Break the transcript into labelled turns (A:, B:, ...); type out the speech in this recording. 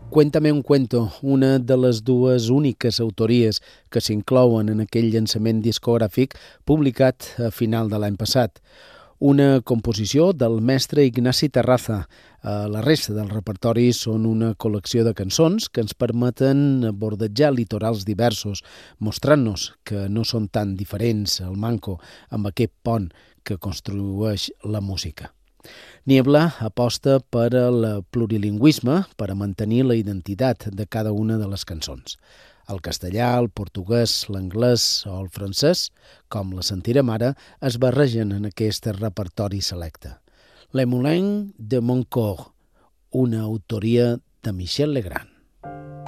A: Cuéntame un cuento, una de les dues úniques autories que s'inclouen en aquell llançament discogràfic publicat a final de l'any passat. Una composició del mestre Ignasi Terraza. La resta del repertori són una col·lecció de cançons que ens permeten bordejar litorals diversos, mostrant-nos que no són tan diferents al manco amb aquest pont que construeix la música. Niebla aposta per al plurilingüisme per a mantenir la identitat de cada una de les cançons. El castellà, el portuguès, l'anglès o el francès, com la sentirem ara, es barregen en aquest repertori selecte. Le Moulin de Mon Coeur, una autoria de Michel Legrand.